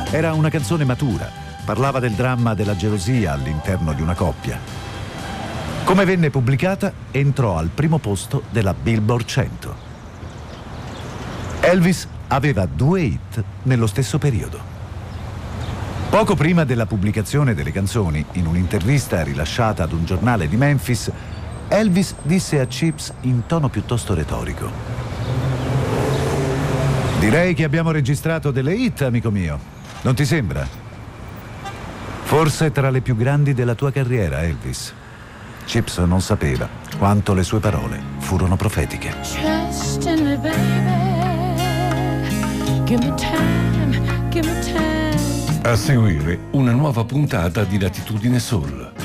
Era una canzone matura, parlava del dramma della gelosia all'interno di una coppia. Come venne pubblicata, entrò al primo posto della Billboard 100. Elvis aveva 2 hit nello stesso periodo. Poco prima della pubblicazione delle canzoni, in un'intervista rilasciata ad un giornale di Memphis, Elvis disse a Chips in tono piuttosto retorico: "Direi che abbiamo registrato delle hit, amico mio. Non ti sembra? Forse tra le più grandi della tua carriera, Elvis." Chips non sapeva quanto le sue parole furono profetiche. Trust in me, baby. Give me time, give me time. A seguire una nuova puntata di Latitudine Soul.